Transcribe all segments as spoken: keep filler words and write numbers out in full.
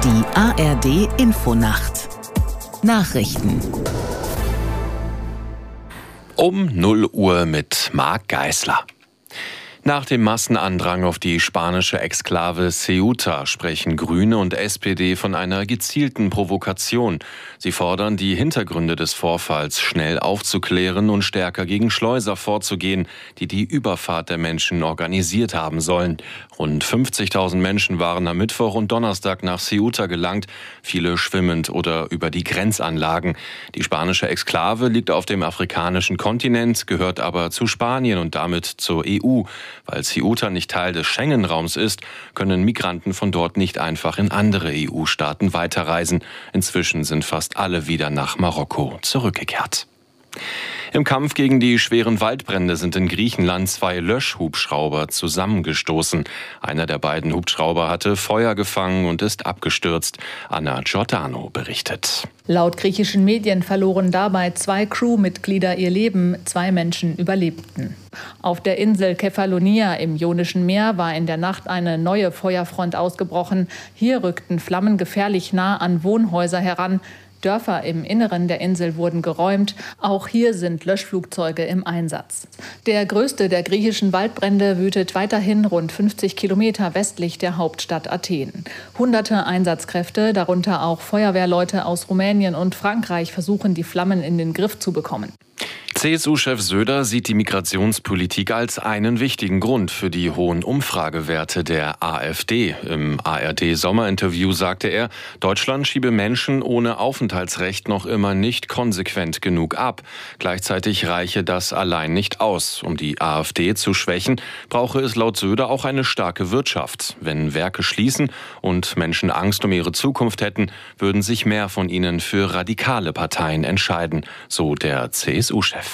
Die A R D-Infonacht. Nachrichten. Um null Uhr mit Marc Geisler. Nach dem Massenandrang auf die spanische Exklave Ceuta sprechen Grüne und S P D von einer gezielten Provokation. Sie fordern, die Hintergründe des Vorfalls schnell aufzuklären und stärker gegen Schleuser vorzugehen, die die Überfahrt der Menschen organisiert haben sollen. Rund fünfzigtausend Menschen waren am Mittwoch und Donnerstag nach Ceuta gelangt, viele schwimmend oder über die Grenzanlagen. Die spanische Exklave liegt auf dem afrikanischen Kontinent, gehört aber zu Spanien und damit zur E U. Weil Ceuta nicht Teil des Schengen-Raums ist, können Migranten von dort nicht einfach in andere E U-Staaten weiterreisen. Inzwischen sind fast alle wieder nach Marokko zurückgekehrt. Im Kampf gegen die schweren Waldbrände sind in Griechenland zwei Löschhubschrauber zusammengestoßen. Einer der beiden Hubschrauber hatte Feuer gefangen und ist abgestürzt. Anna Giordano berichtet. Laut griechischen Medien verloren dabei zwei Crewmitglieder ihr Leben. Zwei Menschen überlebten. Auf der Insel Kefalonia im Ionischen Meer war in der Nacht eine neue Feuerfront ausgebrochen. Hier rückten Flammen gefährlich nah an Wohnhäuser heran. Dörfer im Inneren der Insel wurden geräumt. Auch hier sind Löschflugzeuge im Einsatz. Der größte der griechischen Waldbrände wütet weiterhin rund fünfzig Kilometer westlich der Hauptstadt Athen. Hunderte Einsatzkräfte, darunter auch Feuerwehrleute aus Rumänien und Frankreich, versuchen, die Flammen in den Griff zu bekommen. C S U-Chef Söder sieht die Migrationspolitik als einen wichtigen Grund für die hohen Umfragewerte der AfD. Im A R D-Sommerinterview sagte er, Deutschland schiebe Menschen ohne Aufenthaltsrecht noch immer nicht konsequent genug ab. Gleichzeitig reiche das allein nicht aus. Um die AfD zu schwächen, brauche es laut Söder auch eine starke Wirtschaft. Wenn Werke schließen und Menschen Angst um ihre Zukunft hätten, würden sich mehr von ihnen für radikale Parteien entscheiden, so der C S U-Chef.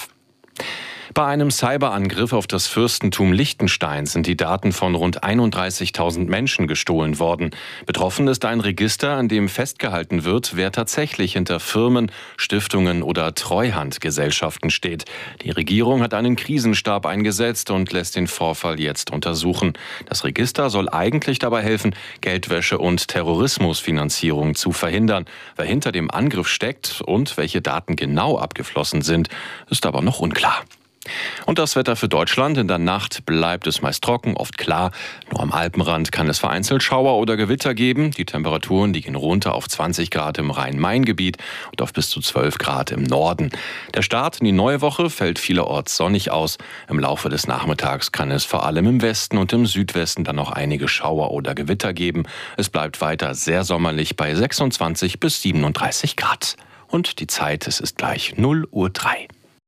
Bei einem Cyberangriff auf das Fürstentum Liechtenstein sind die Daten von rund einunddreißigtausend Menschen gestohlen worden. Betroffen ist ein Register, an dem festgehalten wird, wer tatsächlich hinter Firmen, Stiftungen oder Treuhandgesellschaften steht. Die Regierung hat einen Krisenstab eingesetzt und lässt den Vorfall jetzt untersuchen. Das Register soll eigentlich dabei helfen, Geldwäsche und Terrorismusfinanzierung zu verhindern. Wer hinter dem Angriff steckt und welche Daten genau abgeflossen sind, ist aber noch unklar. Und das Wetter für Deutschland. In der Nacht bleibt es meist trocken, oft klar. Nur am Alpenrand kann es vereinzelt Schauer oder Gewitter geben. Die Temperaturen liegen runter auf zwanzig Grad im Rhein-Main-Gebiet und auf bis zu zwölf Grad im Norden. Der Start in die neue Woche fällt vielerorts sonnig aus. Im Laufe des Nachmittags kann es vor allem im Westen und im Südwesten dann noch einige Schauer oder Gewitter geben. Es bleibt weiter sehr sommerlich bei sechsundzwanzig bis siebenunddreißig Grad. Und die Zeit, es ist gleich null Uhr drei.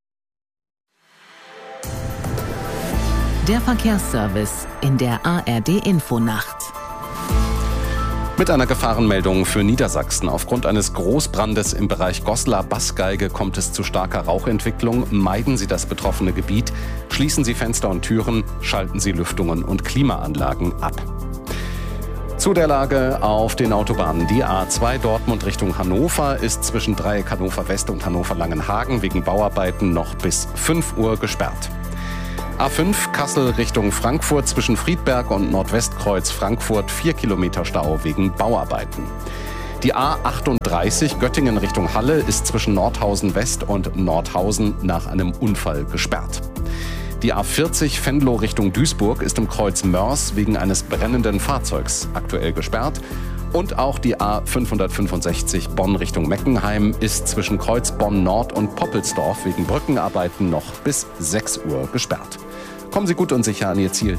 Der Verkehrsservice in der A R D-Infonacht. Mit einer Gefahrenmeldung für Niedersachsen. Aufgrund eines Großbrandes im Bereich Goslar-Bassgeige kommt es zu starker Rauchentwicklung. Meiden Sie das betroffene Gebiet, schließen Sie Fenster und Türen, schalten Sie Lüftungen und Klimaanlagen ab. Zu der Lage auf den Autobahnen. Die A zwei Dortmund Richtung Hannover ist zwischen Dreieck Hannover West und Hannover Langenhagen wegen Bauarbeiten noch bis fünf Uhr gesperrt. A fünf Kassel Richtung Frankfurt zwischen Friedberg und Nordwestkreuz Frankfurt vier Kilometer Stau wegen Bauarbeiten. Die A achtunddreißig Göttingen Richtung Halle ist zwischen Nordhausen West und Nordhausen nach einem Unfall gesperrt. Die A vierzig Venlo Richtung Duisburg ist im Kreuz Mörs wegen eines brennenden Fahrzeugs aktuell gesperrt. Und auch die A fünfhundertfünfundsechzig Bonn Richtung Meckenheim ist zwischen Kreuz Bonn Nord und Poppelsdorf wegen Brückenarbeiten noch bis sechs Uhr gesperrt. Kommen Sie gut und sicher an Ihr Ziel.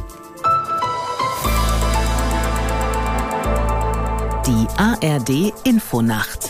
Die A R D-Infonacht.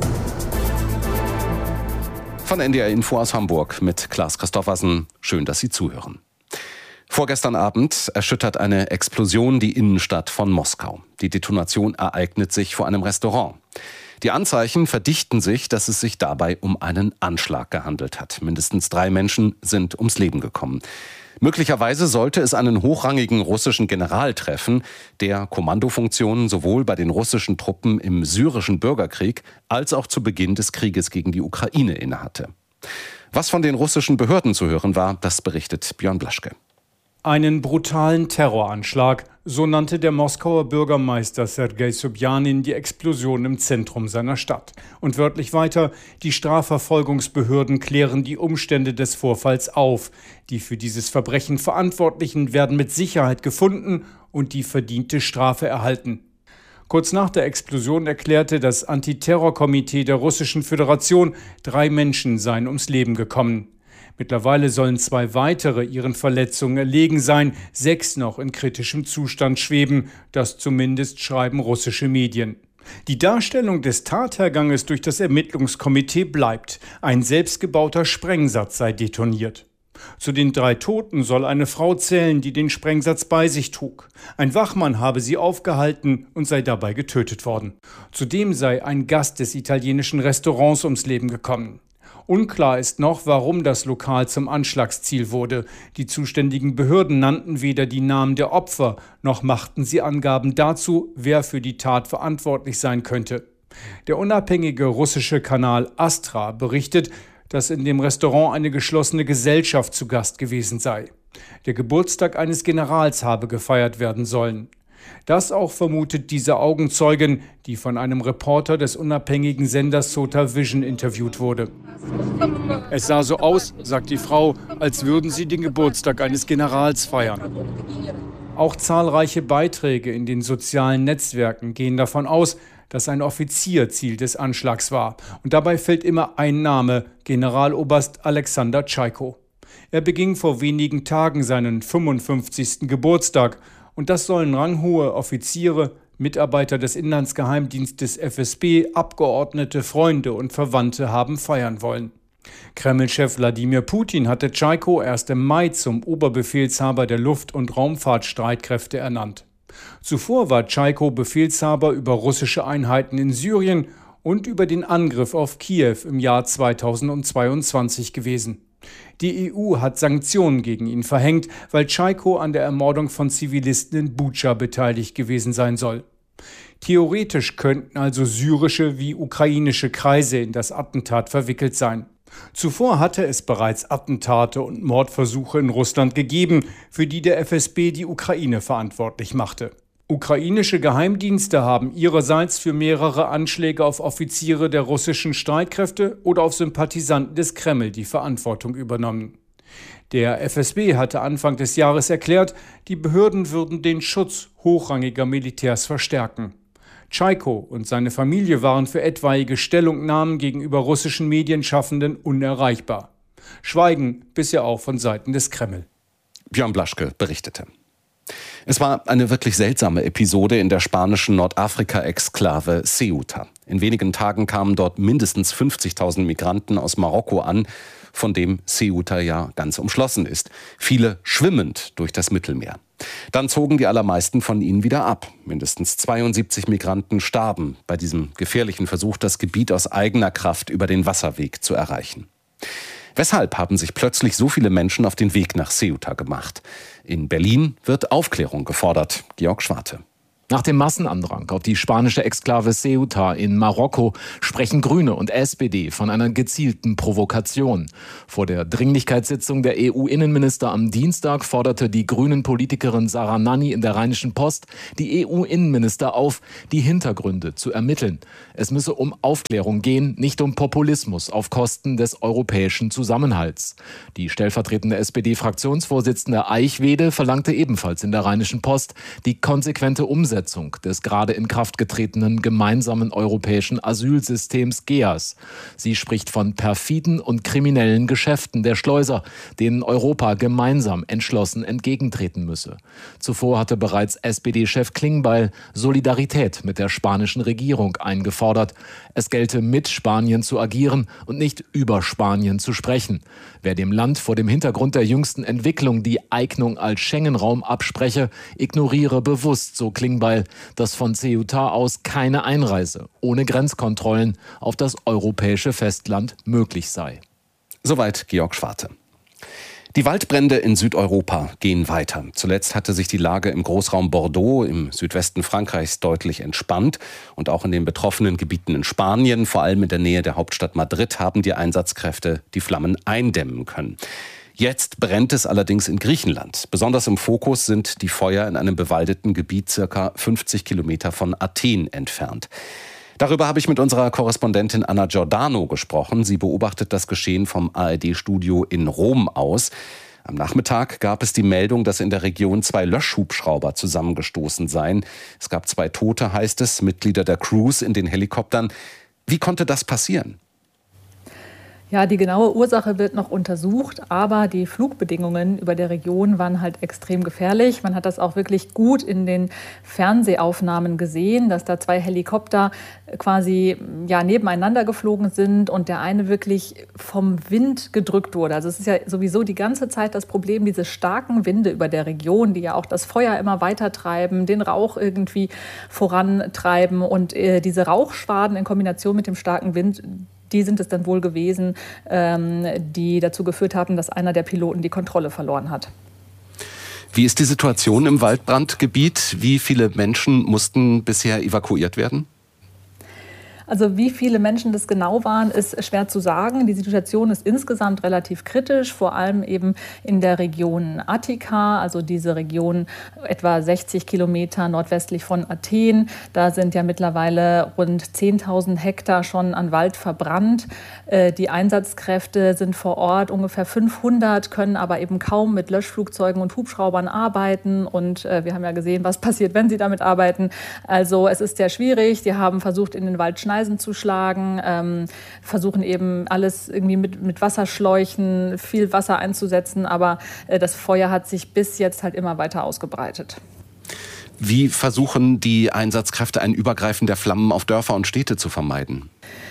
Von N D R Info aus Hamburg mit Klaas Christoffersen. Schön, dass Sie zuhören. Vorgestern Abend erschüttert eine Explosion die Innenstadt von Moskau. Die Detonation ereignet sich vor einem Restaurant. Die Anzeichen verdichten sich, dass es sich dabei um einen Anschlag gehandelt hat. Mindestens drei Menschen sind ums Leben gekommen. Möglicherweise sollte es einen hochrangigen russischen General treffen, der Kommandofunktionen sowohl bei den russischen Truppen im syrischen Bürgerkrieg als auch zu Beginn des Krieges gegen die Ukraine innehatte. Was von den russischen Behörden zu hören war, das berichtet Björn Blaschke. Einen brutalen Terroranschlag, So nannte der Moskauer Bürgermeister Sergei Sobjanin die Explosion im Zentrum seiner Stadt. Und wörtlich weiter: Die Strafverfolgungsbehörden klären die Umstände des Vorfalls auf. Die für dieses Verbrechen Verantwortlichen werden mit Sicherheit gefunden und die verdiente Strafe erhalten. Kurz nach der Explosion erklärte das Antiterrorkomitee der Russischen Föderation, drei Menschen seien ums Leben gekommen. Mittlerweile sollen zwei weitere ihren Verletzungen erlegen sein, sechs noch in kritischem Zustand schweben. Das zumindest schreiben russische Medien. Die Darstellung des Tatherganges durch das Ermittlungskomitee bleibt. Ein selbstgebauter Sprengsatz sei detoniert. Zu den drei Toten soll eine Frau zählen, die den Sprengsatz bei sich trug. Ein Wachmann habe sie aufgehalten und sei dabei getötet worden. Zudem sei ein Gast des italienischen Restaurants ums Leben gekommen. Unklar ist noch, warum das Lokal zum Anschlagsziel wurde. Die zuständigen Behörden nannten weder die Namen der Opfer, noch machten sie Angaben dazu, wer für die Tat verantwortlich sein könnte. Der unabhängige russische Kanal Astra berichtet, dass in dem Restaurant eine geschlossene Gesellschaft zu Gast gewesen sei. Der Geburtstag eines Generals habe gefeiert werden sollen. Das auch vermutet diese Augenzeugin, die von einem Reporter des unabhängigen Senders Sota Vision interviewt wurde. Es sah so aus, sagt die Frau, als würden sie den Geburtstag eines Generals feiern. Auch zahlreiche Beiträge in den sozialen Netzwerken gehen davon aus, dass ein Offizier Ziel des Anschlags war. Und dabei fällt immer ein Name: Generaloberst Alexander Tschaiko. Er beging vor wenigen Tagen seinen fünfundfünfzigsten Geburtstag. Und das sollen ranghohe Offiziere, Mitarbeiter des Inlandsgeheimdienstes F S B, Abgeordnete, Freunde und Verwandte haben feiern wollen. Kreml-Chef Wladimir Putin hatte Tschaiko erst im Mai zum Oberbefehlshaber der Luft- und Raumfahrtstreitkräfte ernannt. Zuvor war Tschaiko Befehlshaber über russische Einheiten in Syrien und über den Angriff auf Kiew im Jahr zweitausendzweiundzwanzig gewesen. Die E U hat Sanktionen gegen ihn verhängt, weil Tschaiko an der Ermordung von Zivilisten in Butscha beteiligt gewesen sein soll. Theoretisch könnten also syrische wie ukrainische Kreise in das Attentat verwickelt sein. Zuvor hatte es bereits Attentate und Mordversuche in Russland gegeben, für die der F S B die Ukraine verantwortlich machte. Ukrainische Geheimdienste haben ihrerseits für mehrere Anschläge auf Offiziere der russischen Streitkräfte oder auf Sympathisanten des Kreml die Verantwortung übernommen. Der F S B hatte Anfang des Jahres erklärt, die Behörden würden den Schutz hochrangiger Militärs verstärken. Tschaiko und seine Familie waren für etwaige Stellungnahmen gegenüber russischen Medienschaffenden unerreichbar. Schweigen bisher auch von Seiten des Kreml. Björn Blaschke berichtete. Es war eine wirklich seltsame Episode in der spanischen Nordafrika-Exklave Ceuta. In wenigen Tagen kamen dort mindestens fünfzigtausend Migranten aus Marokko an, von dem Ceuta ja ganz umschlossen ist. Viele schwimmend durch das Mittelmeer. Dann zogen die allermeisten von ihnen wieder ab. Mindestens zweiundsiebzig Migranten starben bei diesem gefährlichen Versuch, das Gebiet aus eigener Kraft über den Wasserweg zu erreichen. Weshalb haben sich plötzlich so viele Menschen auf den Weg nach Ceuta gemacht? In Berlin wird Aufklärung gefordert. Georg Schwarte. Nach dem Massenandrang auf die spanische Exklave Ceuta in Marokko sprechen Grüne und S P D von einer gezielten Provokation. Vor der Dringlichkeitssitzung der E U-Innenminister am Dienstag forderte die Grünen-Politikerin Sarah Nanni in der Rheinischen Post die E U-Innenminister auf, die Hintergründe zu ermitteln. Es müsse um Aufklärung gehen, nicht um Populismus auf Kosten des europäischen Zusammenhalts. Die stellvertretende S P D-Fraktionsvorsitzende Eichwede verlangte ebenfalls in der Rheinischen Post die konsequente Umsetzung des gerade in Kraft getretenen gemeinsamen europäischen Asylsystems G E A S. Sie spricht von perfiden und kriminellen Geschäften der Schleuser, denen Europa gemeinsam entschlossen entgegentreten müsse. Zuvor hatte bereits S P D-Chef Klingbeil Solidarität mit der spanischen Regierung eingefordert. Es gelte mit Spanien zu agieren und nicht über Spanien zu sprechen. Wer dem Land vor dem Hintergrund der jüngsten Entwicklung die Eignung als Schengen-Raum abspreche, ignoriere bewusst, so Klingbeil, dass von Ceuta aus keine Einreise ohne Grenzkontrollen auf das europäische Festland möglich sei. Soweit Georg Schwarte. Die Waldbrände in Südeuropa gehen weiter. Zuletzt hatte sich die Lage im Großraum Bordeaux im Südwesten Frankreichs deutlich entspannt. Und auch in den betroffenen Gebieten in Spanien, vor allem in der Nähe der Hauptstadt Madrid, haben die Einsatzkräfte die Flammen eindämmen können. Jetzt brennt es allerdings in Griechenland. Besonders im Fokus sind die Feuer in einem bewaldeten Gebiet circa fünfzig Kilometer von Athen entfernt. Darüber habe ich mit unserer Korrespondentin Anna Giordano gesprochen. Sie beobachtet das Geschehen vom A R D-Studio in Rom aus. Am Nachmittag gab es die Meldung, dass in der Region zwei Löschhubschrauber zusammengestoßen seien. Es gab zwei Tote, heißt es, Mitglieder der Crews in den Helikoptern. Wie konnte das passieren? Ja, die genaue Ursache wird noch untersucht, aber die Flugbedingungen über der Region waren halt extrem gefährlich. Man hat das auch wirklich gut in den Fernsehaufnahmen gesehen, dass da zwei Helikopter quasi ja, nebeneinander geflogen sind und der eine wirklich vom Wind gedrückt wurde. Also es ist ja sowieso die ganze Zeit das Problem, diese starken Winde über der Region, die ja auch das Feuer immer weiter treiben, den Rauch irgendwie vorantreiben und äh, diese Rauchschwaden in Kombination mit dem starken Wind, die sind es dann wohl gewesen, ähm, die dazu geführt haben, dass einer der Piloten die Kontrolle verloren hat. Wie ist die Situation im Waldbrandgebiet? Wie viele Menschen mussten bisher evakuiert werden? Also wie viele Menschen das genau waren, ist schwer zu sagen. Die Situation ist insgesamt relativ kritisch, vor allem eben in der Region Attika, also diese Region etwa sechzig Kilometer nordwestlich von Athen. Da sind ja mittlerweile rund zehntausend Hektar schon an Wald verbrannt. Die Einsatzkräfte sind vor Ort, ungefähr fünfhundert, können aber eben kaum mit Löschflugzeugen und Hubschraubern arbeiten. Und wir haben ja gesehen, was passiert, wenn sie damit arbeiten. Also es ist sehr schwierig. Die haben versucht, in den Wald Schneisen zu schlagen, ähm, versuchen eben alles irgendwie mit, mit Wasserschläuchen, viel Wasser einzusetzen, aber äh, das Feuer hat sich bis jetzt halt immer weiter ausgebreitet. Wie versuchen die Einsatzkräfte ein Übergreifen der Flammen auf Dörfer und Städte zu vermeiden?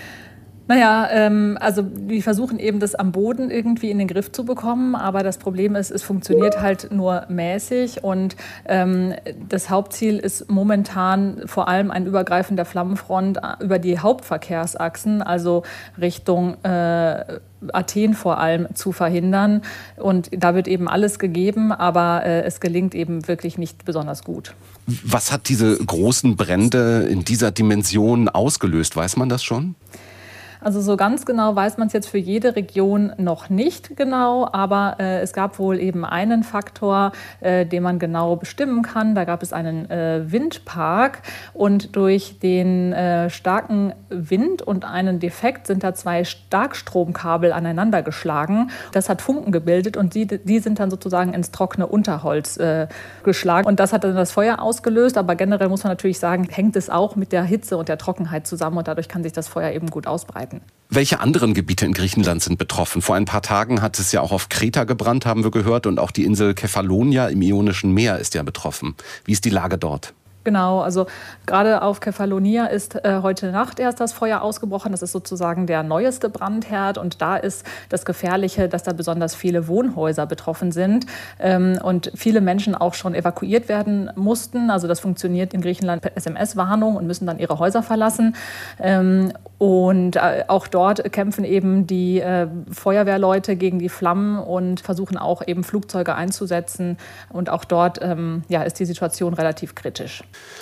Naja, ähm, also die versuchen eben das am Boden irgendwie in den Griff zu bekommen, aber das Problem ist, es funktioniert halt nur mäßig und ähm, das Hauptziel ist momentan vor allem ein Übergreifen der Flammenfront über die Hauptverkehrsachsen, also Richtung äh, Athen vor allem zu verhindern und da wird eben alles gegeben, aber äh, es gelingt eben wirklich nicht besonders gut. Was hat diese großen Brände in dieser Dimension ausgelöst? Weiß man das schon? Also so ganz genau weiß man es jetzt für jede Region noch nicht genau, aber äh, es gab wohl eben einen Faktor, äh, den man genau bestimmen kann. Da gab es einen äh, Windpark und durch den äh, starken Wind und einen Defekt sind da zwei Starkstromkabel aneinander geschlagen. Das hat Funken gebildet und die, die sind dann sozusagen ins trockene Unterholz äh, geschlagen. Und das hat dann das Feuer ausgelöst, aber generell muss man natürlich sagen, hängt es auch mit der Hitze und der Trockenheit zusammen und dadurch kann sich das Feuer eben gut ausbreiten. Welche anderen Gebiete in Griechenland sind betroffen? Vor ein paar Tagen hat es ja auch auf Kreta gebrannt, haben wir gehört. Und auch die Insel Kefalonia im Ionischen Meer ist ja betroffen. Wie ist die Lage dort? Genau, also gerade auf Kefalonia ist äh, heute Nacht erst das Feuer ausgebrochen. Das ist sozusagen der neueste Brandherd und da ist das Gefährliche, dass da besonders viele Wohnhäuser betroffen sind ähm, und viele Menschen auch schon evakuiert werden mussten. Also das funktioniert in Griechenland per S M S-Warnung und müssen dann ihre Häuser verlassen. Ähm, und äh, auch dort kämpfen eben die äh, Feuerwehrleute gegen die Flammen und versuchen auch eben Flugzeuge einzusetzen. Und auch dort ähm, ja, ist die Situation relativ kritisch.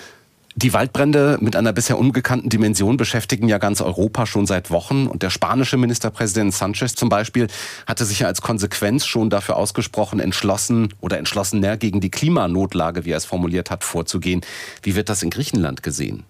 Die Waldbrände mit einer bisher ungekannten Dimension beschäftigen ja ganz Europa schon seit Wochen. Und der spanische Ministerpräsident Sánchez zum Beispiel hatte sich ja als Konsequenz schon dafür ausgesprochen, entschlossen oder entschlossener gegen die Klimanotlage, wie er es formuliert hat, vorzugehen. Wie wird das in Griechenland gesehen?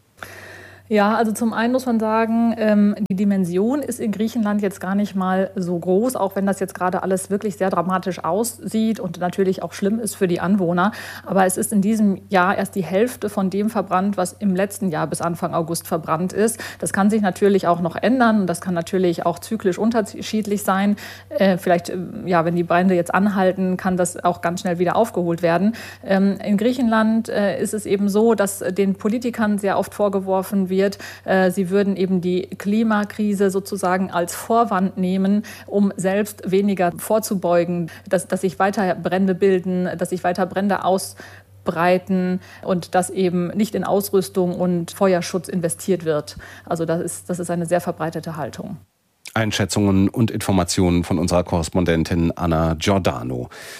Ja, also zum einen muss man sagen, ähm, die Dimension ist in Griechenland jetzt gar nicht mal so groß, auch wenn das jetzt gerade alles wirklich sehr dramatisch aussieht und natürlich auch schlimm ist für die Anwohner. Aber es ist in diesem Jahr erst die Hälfte von dem verbrannt, was im letzten Jahr bis Anfang August verbrannt ist. Das kann sich natürlich auch noch ändern und das kann natürlich auch zyklisch unterschiedlich sein. Äh, vielleicht, äh, ja, wenn die Brände jetzt anhalten, kann das auch ganz schnell wieder aufgeholt werden. Ähm, in Griechenland äh, ist es eben so, dass den Politikern sehr oft vorgeworfen wird, sie würden eben die Klimakrise sozusagen als Vorwand nehmen, um selbst weniger vorzubeugen, dass, dass sich weiter Brände bilden, dass sich weiter Brände ausbreiten und dass eben nicht in Ausrüstung und Feuerschutz investiert wird. Also das ist, das ist eine sehr verbreitete Haltung. Einschätzungen und Informationen von unserer Korrespondentin Anna Giordano.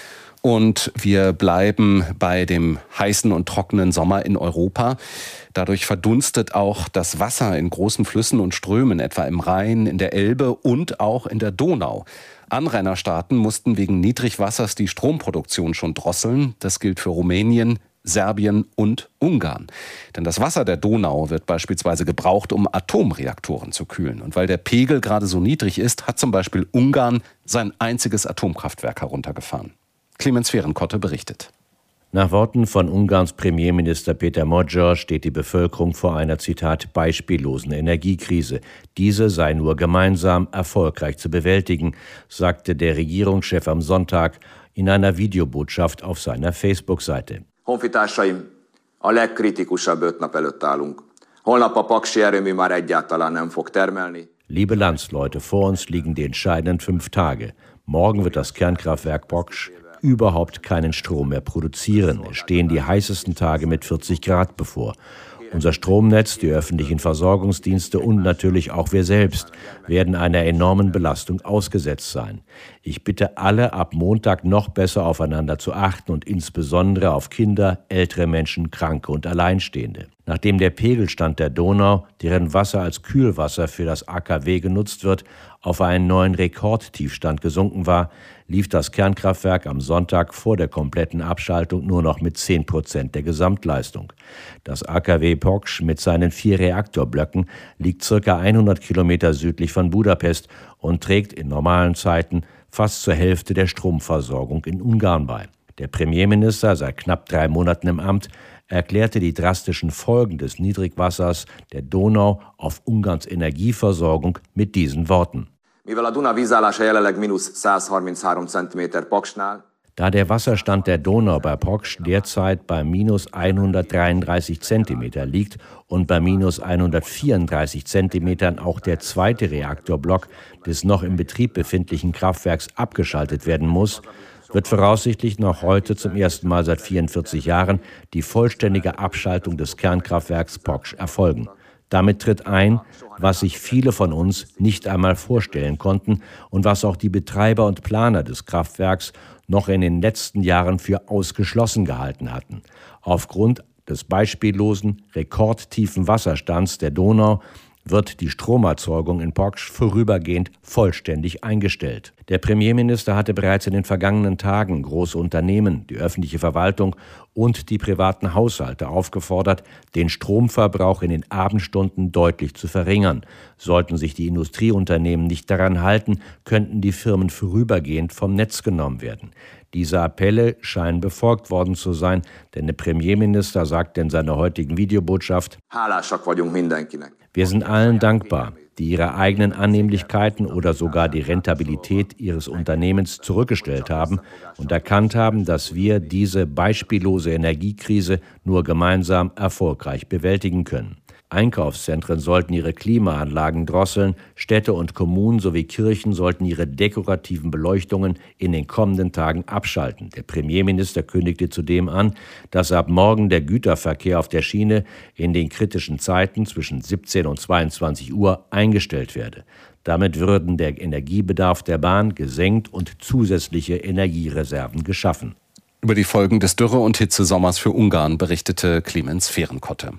Und wir bleiben bei dem heißen und trockenen Sommer in Europa. Dadurch verdunstet auch das Wasser in großen Flüssen und Strömen, etwa im Rhein, in der Elbe und auch in der Donau. Anrainerstaaten mussten wegen Niedrigwassers die Stromproduktion schon drosseln. Das gilt für Rumänien, Serbien und Ungarn. Denn das Wasser der Donau wird beispielsweise gebraucht, um Atomreaktoren zu kühlen. Und weil der Pegel gerade so niedrig ist, hat zum Beispiel Ungarn sein einziges Atomkraftwerk heruntergefahren. Clemens Fehrenkotte berichtet. Nach Worten von Ungarns Premierminister Péter Magyar steht die Bevölkerung vor einer, Zitat, beispiellosen Energiekrise. Diese sei nur gemeinsam erfolgreich zu bewältigen, sagte der Regierungschef am Sonntag in einer Videobotschaft auf seiner Facebook-Seite. Honfitársaim, a legkritikusabb öt nap előtt állunk. Holnap a paksi erőmű már egyáltalán nem fog termelni. Liebe Landsleute, vor uns liegen die entscheidenden fünf Tage. Morgen wird das Kernkraftwerk Paks überhaupt keinen Strom mehr produzieren. Es stehen die heißesten Tage mit vierzig Grad bevor. Unser Stromnetz, die öffentlichen Versorgungsdienste und natürlich auch wir selbst werden einer enormen Belastung ausgesetzt sein. Ich bitte alle, ab Montag noch besser aufeinander zu achten und insbesondere auf Kinder, ältere Menschen, Kranke und Alleinstehende. Nachdem der Pegelstand der Donau, deren Wasser als Kühlwasser für das A K W genutzt wird, auf einen neuen Rekordtiefstand gesunken war, lief das Kernkraftwerk am Sonntag vor der kompletten Abschaltung nur noch mit zehn Prozent der Gesamtleistung. Das A K W Paks mit seinen vier Reaktorblöcken liegt circa hundert Kilometer südlich von Budapest und trägt in normalen Zeiten fast zur Hälfte der Stromversorgung in Ungarn bei. Der Premierminister, seit knapp drei Monaten im Amt, erklärte die drastischen Folgen des Niedrigwassers der Donau auf Ungarns Energieversorgung mit diesen Worten. Mivel a Duna vízállása jelenleg mínusz százharminchárom Zentimeter Paksnál, Da der Wasserstand der Donau bei Paks derzeit bei minus hundertdreiunddreißig Zentimeter liegt und bei minus hundertvierunddreißig Zentimetern auch der zweite Reaktorblock des noch im Betrieb befindlichen Kraftwerks abgeschaltet werden muss, wird voraussichtlich noch heute zum ersten Mal seit vierundvierzig Jahren die vollständige Abschaltung des Kernkraftwerks Paks erfolgen. Damit tritt ein, was sich viele von uns nicht einmal vorstellen konnten und was auch die Betreiber und Planer des Kraftwerks noch in den letzten Jahren für ausgeschlossen gehalten hatten. Aufgrund des beispiellosen, rekordtiefen Wasserstands der Donau wird die Stromerzeugung in Paks vorübergehend vollständig eingestellt. Der Premierminister hatte bereits in den vergangenen Tagen große Unternehmen, die öffentliche Verwaltung und die privaten Haushalte aufgefordert, den Stromverbrauch in den Abendstunden deutlich zu verringern. Sollten sich die Industrieunternehmen nicht daran halten, könnten die Firmen vorübergehend vom Netz genommen werden. Diese Appelle scheinen befolgt worden zu sein, denn der Premierminister sagte in seiner heutigen Videobotschaft: Hálásak vagyunk mindenkinek. Wir sind allen dankbar, die ihre eigenen Annehmlichkeiten oder sogar die Rentabilität ihres Unternehmens zurückgestellt haben und erkannt haben, dass wir diese beispiellose Energiekrise nur gemeinsam erfolgreich bewältigen können. Einkaufszentren sollten ihre Klimaanlagen drosseln, Städte und Kommunen sowie Kirchen sollten ihre dekorativen Beleuchtungen in den kommenden Tagen abschalten. Der Premierminister kündigte zudem an, dass ab morgen der Güterverkehr auf der Schiene in den kritischen Zeiten zwischen siebzehn und zweiundzwanzig Uhr eingestellt werde. Damit würden der Energiebedarf der Bahn gesenkt und zusätzliche Energiereserven geschaffen. Über die Folgen des Dürre- und Hitzesommers für Ungarn berichtete Clemens Fehrenkotte.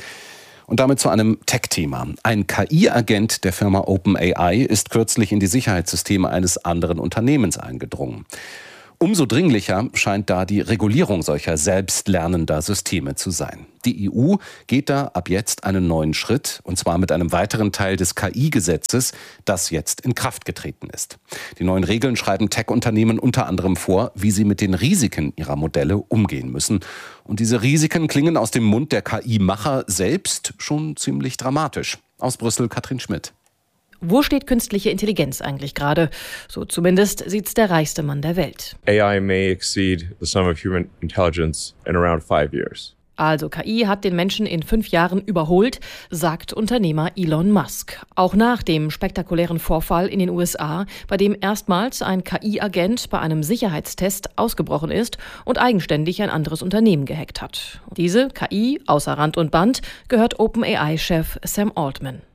Und damit zu einem Tech-Thema. Ein K I-Agent der Firma OpenAI ist kürzlich in die Sicherheitssysteme eines anderen Unternehmens eingedrungen. Umso dringlicher scheint da die Regulierung solcher selbstlernender Systeme zu sein. Die E U geht da ab jetzt einen neuen Schritt, und zwar mit einem weiteren Teil des K I-Gesetzes, das jetzt in Kraft getreten ist. Die neuen Regeln schreiben Tech-Unternehmen unter anderem vor, wie sie mit den Risiken ihrer Modelle umgehen müssen. Und diese Risiken klingen aus dem Mund der K I-Macher selbst schon ziemlich dramatisch. Aus Brüssel Katrin Schmidt. Wo steht künstliche Intelligenz eigentlich gerade? So zumindest sieht's der reichste Mann der Welt. A I may exceed the sum of human intelligence in around five years. Also K I hat den Menschen in fünf Jahren überholt, sagt Unternehmer Elon Musk. Auch nach dem spektakulären Vorfall in den U S A, bei dem erstmals ein K I-Agent bei einem Sicherheitstest ausgebrochen ist und eigenständig ein anderes Unternehmen gehackt hat. Diese K I, außer Rand und Band, gehört OpenAI-Chef Sam Altman.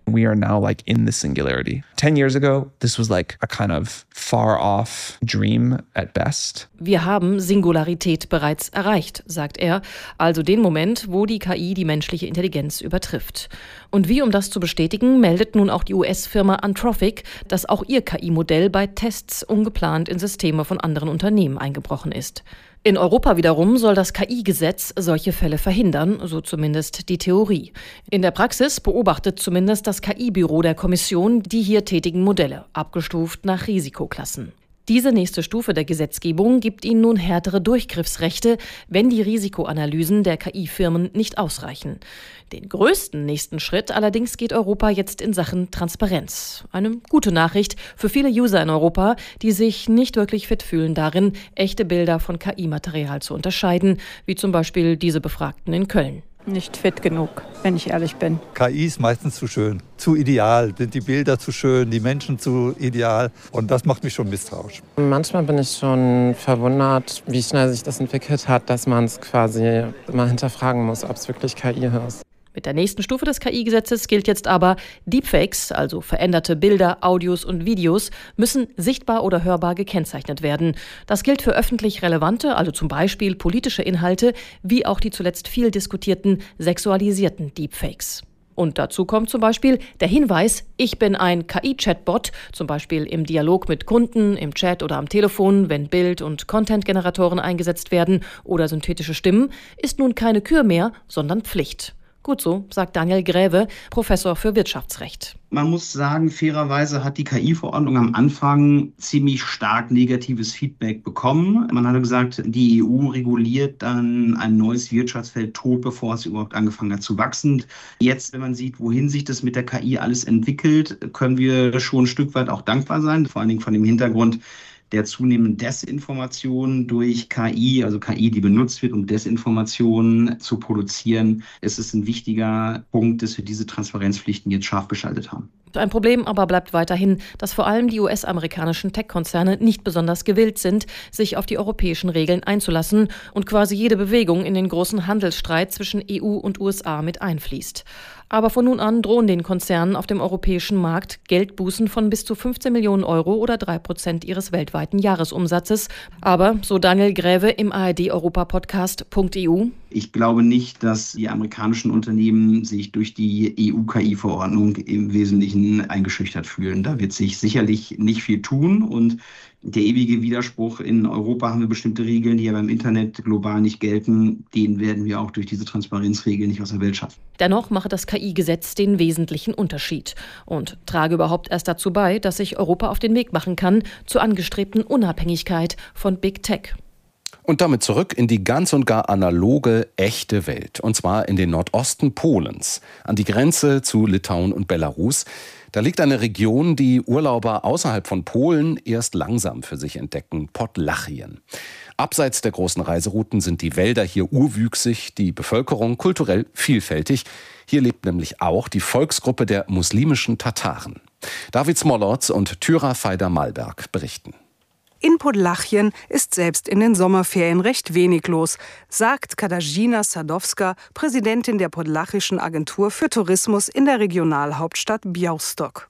We are now like in the singularity. Ten years ago, this was like a kind of far off dream at best. Wir haben Singularität bereits erreicht, sagt er, also den Moment, wo die K I die menschliche Intelligenz übertrifft. Und wie um das zu bestätigen, meldet nun auch die U S-Firma Anthropic, dass auch ihr K I-Modell bei Tests ungeplant in Systeme von anderen Unternehmen eingebrochen ist. In Europa wiederum soll das K I-Gesetz solche Fälle verhindern, so zumindest die Theorie. In der Praxis beobachtet zumindest das K I-Büro der Kommission die hier tätigen Modelle, abgestuft nach Risikoklassen. Diese nächste Stufe der Gesetzgebung gibt ihnen nun härtere Durchgriffsrechte, wenn die Risikoanalysen der K I-Firmen nicht ausreichen. Den größten nächsten Schritt allerdings geht Europa jetzt in Sachen Transparenz. Eine gute Nachricht für viele User in Europa, die sich nicht wirklich fit fühlen darin, echte Bilder von K I-Material zu unterscheiden, wie zum Beispiel diese Befragten in Köln. Nicht fit genug, wenn ich ehrlich bin. K I ist meistens zu schön, zu ideal, sind die Bilder zu schön, die Menschen zu ideal und das macht mich schon misstrauisch. Manchmal bin ich schon verwundert, wie schnell sich das entwickelt hat, dass man es quasi mal hinterfragen muss, ob es wirklich K I ist. Mit der nächsten Stufe des K I-Gesetzes gilt jetzt aber, Deepfakes, also veränderte Bilder, Audios und Videos, müssen sichtbar oder hörbar gekennzeichnet werden. Das gilt für öffentlich relevante, also zum Beispiel politische Inhalte, wie auch die zuletzt viel diskutierten sexualisierten Deepfakes. Und dazu kommt zum Beispiel der Hinweis, ich bin ein K I-Chatbot, zum Beispiel im Dialog mit Kunden, im Chat oder am Telefon, wenn Bild- und Content-Generatoren eingesetzt werden oder synthetische Stimmen, ist nun keine Kür mehr, sondern Pflicht. Gut so, sagt Daniel Gräve, Professor für Wirtschaftsrecht. Man muss sagen, fairerweise hat die K I-Verordnung am Anfang ziemlich stark negatives Feedback bekommen. Man hatte gesagt, die E U reguliert dann ein neues Wirtschaftsfeld tot, bevor es überhaupt angefangen hat zu wachsen. Jetzt, wenn man sieht, wohin sich das mit der K I alles entwickelt, können wir schon ein Stück weit auch dankbar sein, vor allen Dingen von dem Hintergrund der zunehmenden Desinformation durch K I, also K I, die benutzt wird, um Desinformation zu produzieren. Es ist ein wichtiger Punkt, dass wir diese Transparenzpflichten jetzt scharf geschaltet haben. Ein Problem aber bleibt weiterhin, dass vor allem die U S-amerikanischen Tech-Konzerne nicht besonders gewillt sind, sich auf die europäischen Regeln einzulassen und quasi jede Bewegung in den großen Handelsstreit zwischen E U und U S A mit einfließt. Aber von nun an drohen den Konzernen auf dem europäischen Markt Geldbußen von bis zu fünfzehn Millionen Euro oder drei Prozent ihres weltweiten Jahresumsatzes. Aber, so Daniel Gräve im A R D-Europa-Podcast .eu: Ich glaube nicht, dass die amerikanischen Unternehmen sich durch die E U-K I-Verordnung im Wesentlichen eingeschüchtert fühlen. Da wird sich sicherlich nicht viel tun und der ewige Widerspruch, in Europa haben wir bestimmte Regeln, die ja beim Internet global nicht gelten, den werden wir auch durch diese Transparenzregeln nicht aus der Welt schaffen. Dennoch mache das K I-Gesetz den wesentlichen Unterschied und trage überhaupt erst dazu bei, dass sich Europa auf den Weg machen kann zur angestrebten Unabhängigkeit von Big Tech. Und damit zurück in die ganz und gar analoge, echte Welt. Und zwar in den Nordosten Polens, an die Grenze zu Litauen und Belarus. Da liegt eine Region, die Urlauber außerhalb von Polen erst langsam für sich entdecken: Podlachien. Abseits der großen Reiserouten sind die Wälder hier urwüchsig, die Bevölkerung kulturell vielfältig. Hier lebt nämlich auch die Volksgruppe der muslimischen Tataren. David Smolotz und Tyra Feider-Malberg berichten. In Podlachien ist selbst in den Sommerferien recht wenig los, sagt Katarzyna Sadowska, Präsidentin der Podlachischen Agentur für Tourismus in der Regionalhauptstadt Białystok.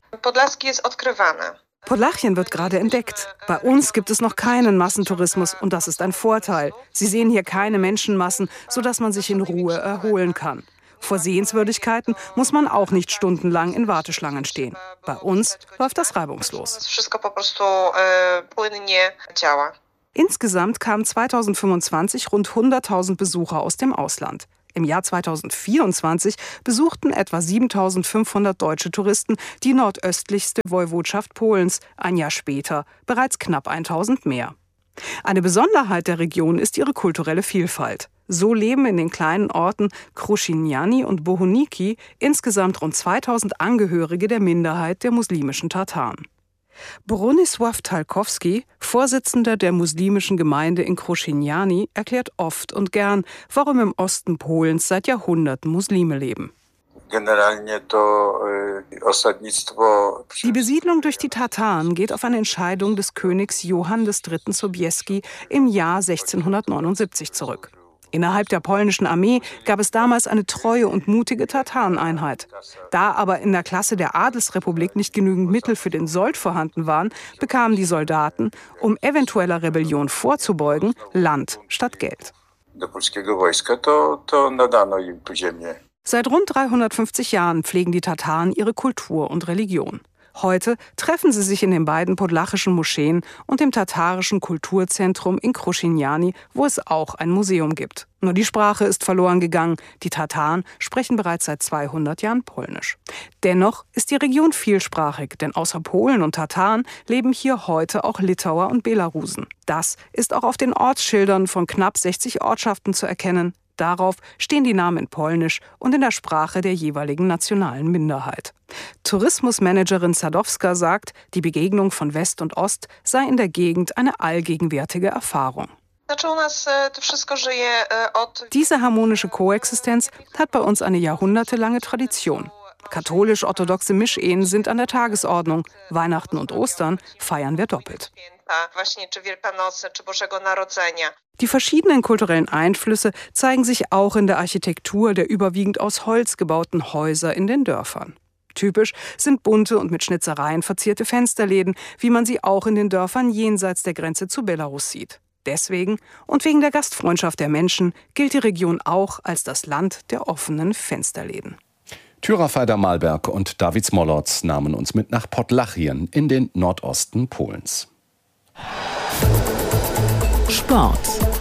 Podlachien wird gerade entdeckt. Bei uns gibt es noch keinen Massentourismus und das ist ein Vorteil. Sie sehen hier keine Menschenmassen, sodass man sich in Ruhe erholen kann. Vor Sehenswürdigkeiten muss man auch nicht stundenlang in Warteschlangen stehen. Bei uns läuft das reibungslos. Insgesamt kamen zweitausendfünfundzwanzig rund hunderttausend Besucher aus dem Ausland. Im Jahr zweitausendvierundzwanzig besuchten etwa siebentausendfünfhundert deutsche Touristen die nordöstlichste Woiwodschaft Polens. Ein Jahr später bereits knapp tausend mehr. Eine Besonderheit der Region ist ihre kulturelle Vielfalt. So leben in den kleinen Orten Kruszyniany und Bohuniki insgesamt rund zweitausend Angehörige der Minderheit der muslimischen Tataren. Bronisław Talkowski, Vorsitzender der muslimischen Gemeinde in Kruszyniany, erklärt oft und gern, warum im Osten Polens seit Jahrhunderten Muslime leben. Die Besiedlung durch die Tataren geht auf eine Entscheidung des Königs Johann der Dritte Sobieski im Jahr sechzehnhundertneunundsiebzig zurück. Innerhalb der polnischen Armee gab es damals eine treue und mutige Tatareneinheit. Da aber in der Klasse der Adelsrepublik nicht genügend Mittel für den Sold vorhanden waren, bekamen die Soldaten, um eventueller Rebellion vorzubeugen, Land statt Geld. Seit rund dreihundertfünfzig Jahren pflegen die Tataren ihre Kultur und Religion. Heute treffen sie sich in den beiden podlachischen Moscheen und dem tatarischen Kulturzentrum in Krušinjany, wo es auch ein Museum gibt. Nur die Sprache ist verloren gegangen. Die Tataren sprechen bereits seit zweihundert Jahren Polnisch. Dennoch ist die Region vielsprachig, denn außer Polen und Tataren leben hier heute auch Litauer und Belarusen. Das ist auch auf den Ortsschildern von knapp sechzig Ortschaften zu erkennen. Darauf stehen die Namen in Polnisch und in der Sprache der jeweiligen nationalen Minderheit. Tourismusmanagerin Sadowska sagt, die Begegnung von West und Ost sei in der Gegend eine allgegenwärtige Erfahrung. Diese harmonische Koexistenz hat bei uns eine jahrhundertelange Tradition. Katholisch-orthodoxe Mischehen sind an der Tagesordnung. Weihnachten und Ostern feiern wir doppelt. Die verschiedenen kulturellen Einflüsse zeigen sich auch in der Architektur der überwiegend aus Holz gebauten Häuser in den Dörfern. Typisch sind bunte und mit Schnitzereien verzierte Fensterläden, wie man sie auch in den Dörfern jenseits der Grenze zu Belarus sieht. Deswegen und wegen der Gastfreundschaft der Menschen gilt die Region auch als das Land der offenen Fensterläden. Tyra Feider-Malberg und David Smolotz nahmen uns mit nach Podlachien in den Nordosten Polens. Sport.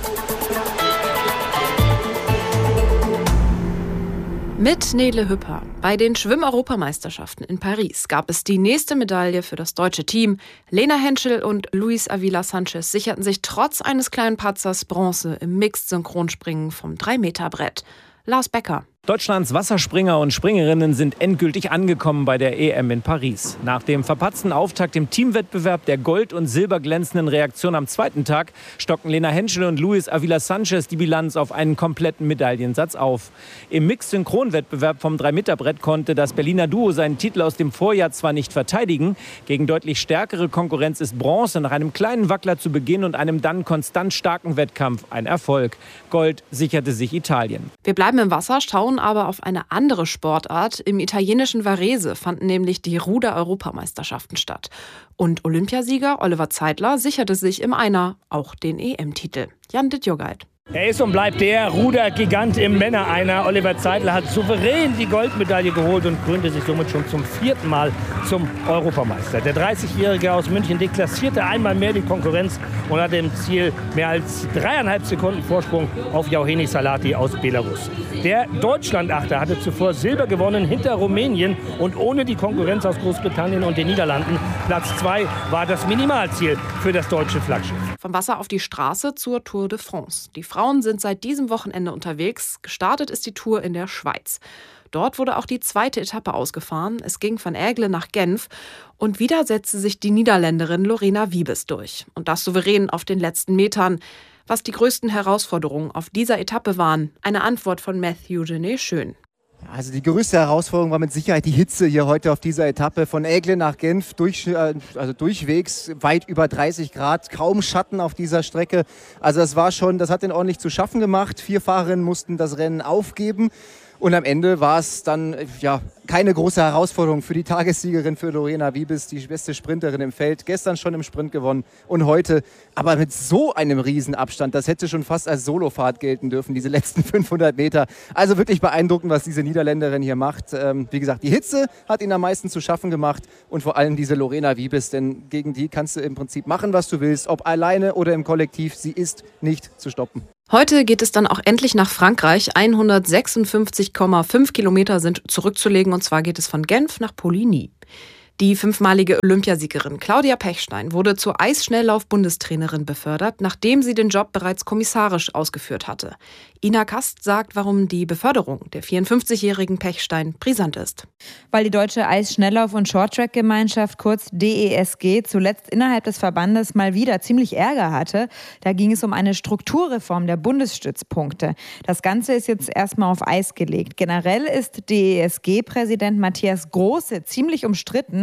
Mit Nele Hüpper. Bei den Schwimm-Europameisterschaften in Paris gab es die nächste Medaille für das deutsche Team. Lena Henschel und Luis Avila Sanchez sicherten sich trotz eines kleinen Patzers Bronze im Mixed-Synchronspringen vom drei Meter Brett. Lars Becker. Deutschlands Wasserspringer und Springerinnen sind endgültig angekommen bei der E M in Paris. Nach dem verpatzten Auftakt im Teamwettbewerb der Gold- und Silberglänzenden Reaktion am zweiten Tag stocken Lena Henschel und Luis Avila Sanchez die Bilanz auf einen kompletten Medaillensatz auf. Im Mixed-Synchron-Wettbewerb vom drei Meter Brett konnte das Berliner Duo seinen Titel aus dem Vorjahr zwar nicht verteidigen. Gegen deutlich stärkere Konkurrenz ist Bronze nach einem kleinen Wackler zu Beginn und einem dann konstant starken Wettkampf ein Erfolg. Gold sicherte sich Italien. Wir bleiben im Wasser, schauen aber auf eine andere Sportart. Im italienischen Varese fanden nämlich die Ruder-Europameisterschaften statt. Und Olympiasieger Oliver Zeitler sicherte sich im Einer auch den E M-Titel. Jan Dittjogait. Er ist und bleibt der Rudergigant im Männer-Einer. Oliver Zeitler hat souverän die Goldmedaille geholt und krönte sich somit schon zum vierten Mal zum Europameister. Der dreißigjährige aus München deklassierte einmal mehr die Konkurrenz und hatte im Ziel mehr als dreieinhalb Sekunden Vorsprung auf Jauheni Salati aus Belarus. Der Deutschlandachter hatte zuvor Silber gewonnen hinter Rumänien und ohne die Konkurrenz aus Großbritannien und den Niederlanden. Platz zwei war das Minimalziel für das deutsche Flaggschiff. Vom Wasser auf die Straße zur Tour de France. Die Frauen sind seit diesem Wochenende unterwegs. Gestartet ist die Tour in der Schweiz. Dort wurde auch die zweite Etappe ausgefahren. Es ging von Aigle nach Genf. Und wieder setzte sich die Niederländerin Lorena Wiebes durch. Und das souverän auf den letzten Metern. Was die größten Herausforderungen auf dieser Etappe waren, eine Antwort von Matthew Genet Schön. Also die größte Herausforderung war mit Sicherheit die Hitze hier heute auf dieser Etappe. Von Aigle nach Genf, durch, also durchwegs weit über dreißig Grad, kaum Schatten auf dieser Strecke. Also das war schon, das hat den ordentlich zu schaffen gemacht. Vier Fahrerinnen mussten das Rennen aufgeben. Und am Ende war es dann ja keine große Herausforderung für die Tagessiegerin, für Lorena Wiebes, die beste Sprinterin im Feld. Gestern schon im Sprint gewonnen und heute aber mit so einem Riesenabstand. Das hätte schon fast als Solofahrt gelten dürfen, diese letzten fünfhundert Meter. Also wirklich beeindruckend, was diese Niederländerin hier macht. Ähm, wie gesagt, die Hitze hat ihnen am meisten zu schaffen gemacht und vor allem diese Lorena Wiebes, denn gegen die kannst du im Prinzip machen, was du willst, ob alleine oder im Kollektiv. Sie ist nicht zu stoppen. Heute geht es dann auch endlich nach Frankreich. hundertsechsundfünfzig Komma fünf Kilometer sind zurückzulegen und zwar geht es von Genf nach Poligny. Die fünfmalige Olympiasiegerin Claudia Pechstein wurde zur Eisschnelllauf-Bundestrainerin befördert, nachdem sie den Job bereits kommissarisch ausgeführt hatte. Ina Kast sagt, warum die Beförderung der vierundfünfzigjährigen Pechstein brisant ist. Weil die Deutsche Eisschnelllauf- und Shorttrack-Gemeinschaft, kurz D E S G, zuletzt innerhalb des Verbandes mal wieder ziemlich Ärger hatte. Da ging es um eine Strukturreform der Bundesstützpunkte. Das Ganze ist jetzt erstmal auf Eis gelegt. Generell ist D E S G-Präsident Matthias Große ziemlich umstritten.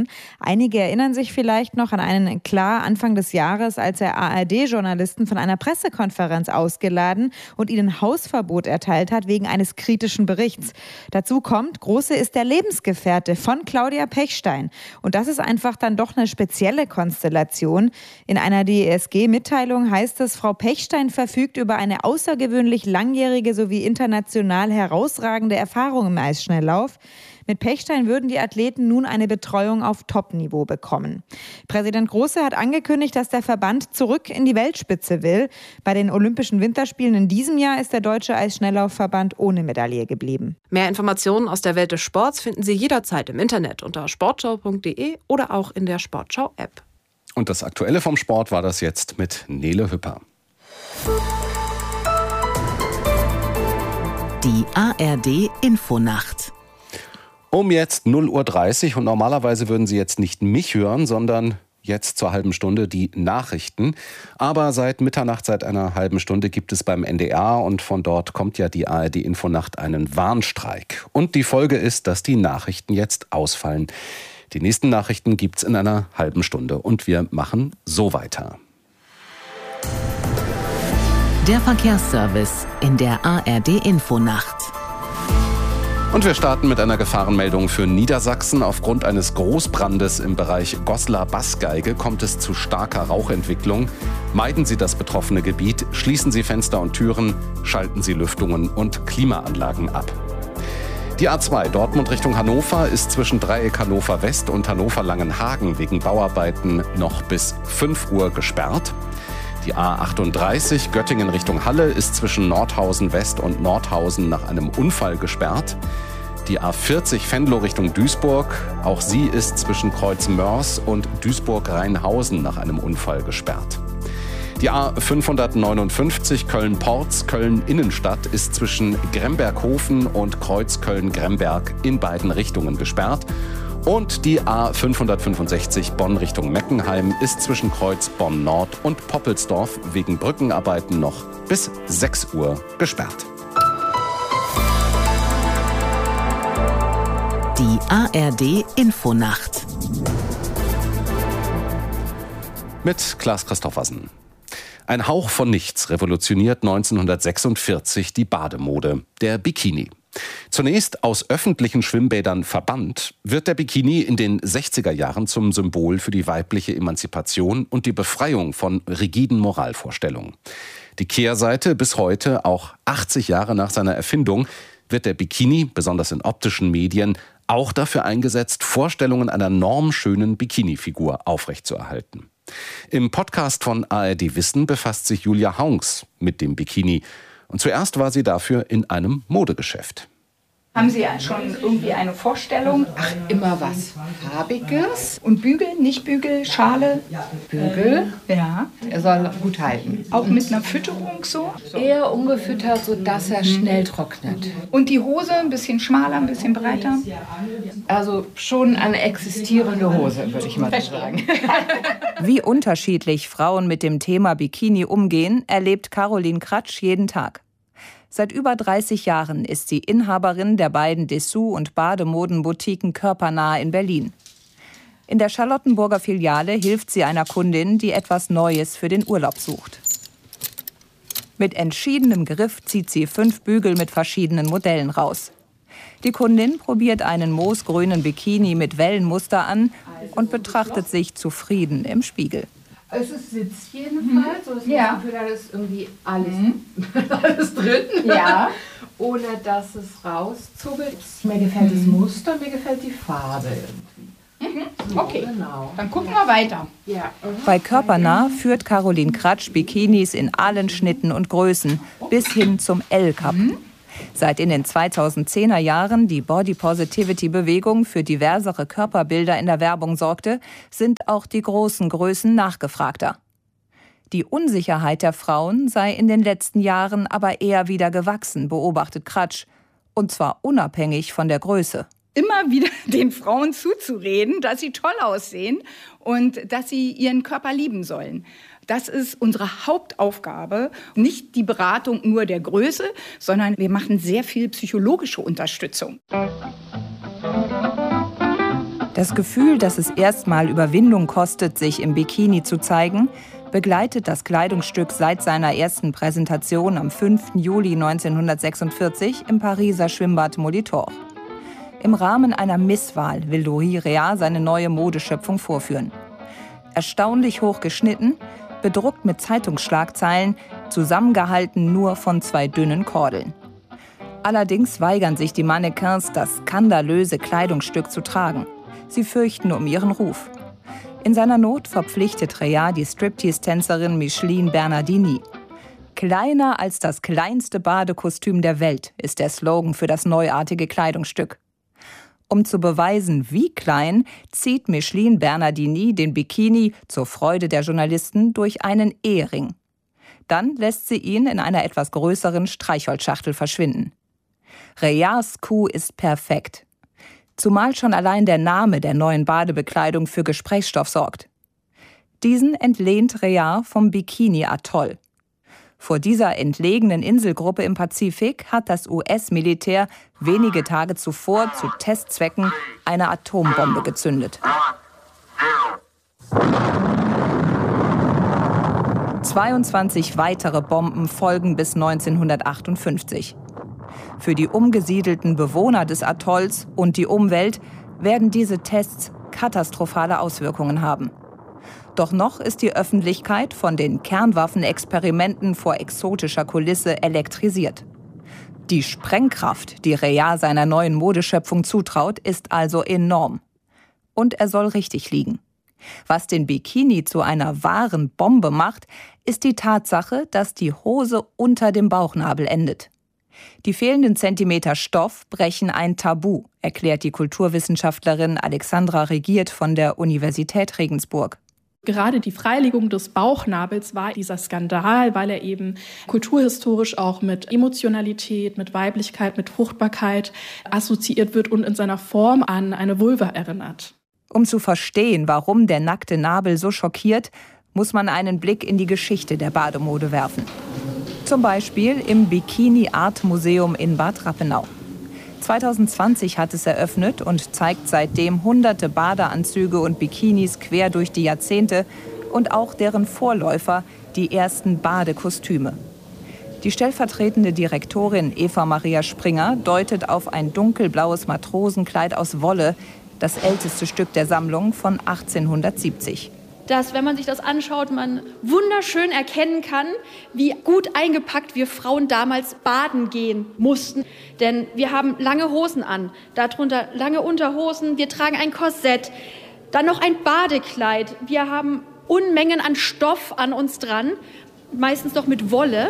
Menschen. Einige erinnern sich vielleicht noch an einen Eklat Anfang des Jahres, als er A R D-Journalisten von einer Pressekonferenz ausgeladen und ihnen Hausverbot erteilt hat wegen eines kritischen Berichts. Dazu kommt, Große ist der Lebensgefährte von Claudia Pechstein. Und das ist einfach dann doch eine spezielle Konstellation. In einer D E S G-Mitteilung heißt es, Frau Pechstein verfügt über eine außergewöhnlich langjährige sowie international herausragende Erfahrung im Eisschnelllauf. Mit Pechstein würden die Athleten nun eine Betreuung auf Top-Niveau bekommen. Präsident Große hat angekündigt, dass der Verband zurück in die Weltspitze will. Bei den Olympischen Winterspielen in diesem Jahr ist der Deutsche Eisschnelllaufverband ohne Medaille geblieben. Mehr Informationen aus der Welt des Sports finden Sie jederzeit im Internet unter sportschau punkt de oder auch in der Sportschau-App. Und das Aktuelle vom Sport war das jetzt mit Nele Hüpper. Die A R D-Infonacht. Um jetzt null Uhr dreißig und normalerweise würden Sie jetzt nicht mich hören, sondern jetzt zur halben Stunde die Nachrichten. Aber seit Mitternacht, seit einer halben Stunde gibt es beim N D R und von dort kommt ja die A R D-Infonacht einen Warnstreik. Und die Folge ist, dass die Nachrichten jetzt ausfallen. Die nächsten Nachrichten gibt's in einer halben Stunde und wir machen so weiter. Der Verkehrsservice in der A R D-Infonacht. Und wir starten mit einer Gefahrenmeldung für Niedersachsen. Aufgrund eines Großbrandes im Bereich Goslar-Bassgeige kommt es zu starker Rauchentwicklung. Meiden Sie das betroffene Gebiet, schließen Sie Fenster und Türen, schalten Sie Lüftungen und Klimaanlagen ab. Die A zwei Dortmund Richtung Hannover ist zwischen Dreieck Hannover West und Hannover Langenhagen wegen Bauarbeiten noch bis fünf Uhr gesperrt. Die A achtunddreißig Göttingen Richtung Halle ist zwischen Nordhausen West und Nordhausen nach einem Unfall gesperrt. Die A vierzig Venlo Richtung Duisburg, auch sie ist zwischen Kreuz Mörs und Duisburg-Rheinhausen nach einem Unfall gesperrt. Die A fünfhundertneunundfünfzig Köln-Porz, Köln-Innenstadt ist zwischen Gremberghofen und Kreuz Köln-Gremberg in beiden Richtungen gesperrt. Und die A fünfhundertfünfundsechzig Bonn Richtung Meckenheim ist zwischen Kreuz Bonn Nord und Poppelsdorf wegen Brückenarbeiten noch bis sechs Uhr gesperrt. Die A R D-Infonacht. Mit Klaas Christoffersen. Ein Hauch von nichts revolutioniert neunzehnhundertsechsundvierzig die Bademode, der Bikini. Zunächst aus öffentlichen Schwimmbädern verbannt, wird der Bikini in den sechziger Jahren zum Symbol für die weibliche Emanzipation und die Befreiung von rigiden Moralvorstellungen. Die Kehrseite bis heute, auch achtzig Jahre nach seiner Erfindung, wird der Bikini, besonders in optischen Medien, auch dafür eingesetzt, Vorstellungen einer normschönen Bikini-Figur aufrechtzuerhalten. Im Podcast von A R D Wissen befasst sich Julia Haunks mit dem Bikini. Und zuerst war sie dafür in einem Modegeschäft. Haben Sie schon irgendwie eine Vorstellung? Ach, immer was Farbiges. Und Bügel, nicht Bügel, Schale? Bügel? Ja. Er soll gut halten. Auch mit einer Fütterung so? Eher ungefüttert, sodass er schnell trocknet. Und die Hose ein bisschen schmaler, ein bisschen breiter? Also schon eine existierende Hose, würde ich mal so sagen. Wie unterschiedlich Frauen mit dem Thema Bikini umgehen, erlebt Caroline Kratsch jeden Tag. Seit über dreißig Jahren ist sie Inhaberin der beiden Dessous- und Bademodenboutiquen Körpernah in Berlin. In der Charlottenburger Filiale hilft sie einer Kundin, die etwas Neues für den Urlaub sucht. Mit entschiedenem Griff zieht sie fünf Bügel mit verschiedenen Modellen raus. Die Kundin probiert einen moosgrünen Bikini mit Wellenmuster an und betrachtet sich zufrieden im Spiegel. Es ist Sitz jedenfalls, so ist ja. Entweder ist irgendwie alles, mhm. alles drin, ja. Oder dass es rauszubbelt. Mir gefällt mhm. das Muster, mir gefällt die Farbe irgendwie. Mhm. So, okay, genau. Dann gucken wir weiter. Ja. Mhm. Bei Körpernah führt Caroline Kratsch Bikinis in allen Schnitten und Größen, bis hin zum L-Cup. Mhm. Seit in den zweitausendzehner Jahren die Body-Positivity-Bewegung für diversere Körperbilder in der Werbung sorgte, sind auch die großen Größen nachgefragter. Die Unsicherheit der Frauen sei in den letzten Jahren aber eher wieder gewachsen, beobachtet Kratsch. Und zwar unabhängig von der Größe. Immer wieder den Frauen zuzureden, dass sie toll aussehen und dass sie ihren Körper lieben sollen. Das ist unsere Hauptaufgabe, nicht die Beratung nur der Größe, sondern wir machen sehr viel psychologische Unterstützung. Das Gefühl, dass es erstmal Überwindung kostet, sich im Bikini zu zeigen, begleitet das Kleidungsstück seit seiner ersten Präsentation am fünften Juli neunzehnhundertsechsundvierzig im Pariser Schwimmbad Molitor. Im Rahmen einer Misswahl will Louis Réard seine neue Modeschöpfung vorführen. Erstaunlich hoch geschnitten, bedruckt mit Zeitungsschlagzeilen, zusammengehalten nur von zwei dünnen Kordeln. Allerdings weigern sich die Mannequins, das skandalöse Kleidungsstück zu tragen. Sie fürchten um ihren Ruf. In seiner Not verpflichtet Réard die Striptease-Tänzerin Micheline Bernardini. Kleiner als das kleinste Badekostüm der Welt ist der Slogan für das neuartige Kleidungsstück. Um zu beweisen, wie klein, zieht Micheline Bernardini den Bikini zur Freude der Journalisten durch einen Ehering. Dann lässt sie ihn in einer etwas größeren Streichholzschachtel verschwinden. Réards Coup ist perfekt. Zumal schon allein der Name der neuen Badebekleidung für Gesprächsstoff sorgt. Diesen entlehnt Réard vom Bikini-Atoll. Vor dieser entlegenen Inselgruppe im Pazifik hat das U S-Militär wenige Tage zuvor zu Testzwecken eine Atombombe gezündet. zweiundzwanzig weitere Bomben folgen bis neunzehnhundertachtundfünfzig. Für die umgesiedelten Bewohner des Atolls und die Umwelt werden diese Tests katastrophale Auswirkungen haben. Doch noch ist die Öffentlichkeit von den Kernwaffenexperimenten vor exotischer Kulisse elektrisiert. Die Sprengkraft, die Réard seiner neuen Modeschöpfung zutraut, ist also enorm. Und er soll richtig liegen. Was den Bikini zu einer wahren Bombe macht, ist die Tatsache, dass die Hose unter dem Bauchnabel endet. Die fehlenden Zentimeter Stoff brechen ein Tabu, erklärt die Kulturwissenschaftlerin Alexandra Regiert von der Universität Regensburg. Gerade die Freilegung des Bauchnabels war dieser Skandal, weil er eben kulturhistorisch auch mit Emotionalität, mit Weiblichkeit, mit Fruchtbarkeit assoziiert wird und in seiner Form an eine Vulva erinnert. Um zu verstehen, warum der nackte Nabel so schockiert, muss man einen Blick in die Geschichte der Bademode werfen. Zum Beispiel im Bikini Art Museum in Bad Rappenau. zweitausendzwanzig hat es eröffnet und zeigt seitdem hunderte Badeanzüge und Bikinis quer durch die Jahrzehnte und auch deren Vorläufer, die ersten Badekostüme. Die stellvertretende Direktorin Eva Maria Springer deutet auf ein dunkelblaues Matrosenkleid aus Wolle, das älteste Stück der Sammlung von achtzehnhundertsiebzig. Dass, wenn man sich das anschaut, man wunderschön erkennen kann, wie gut eingepackt wir Frauen damals baden gehen mussten. Denn wir haben lange Hosen an, darunter lange Unterhosen, wir tragen ein Korsett, dann noch ein Badekleid. Wir haben Unmengen an Stoff an uns dran, meistens noch mit Wolle.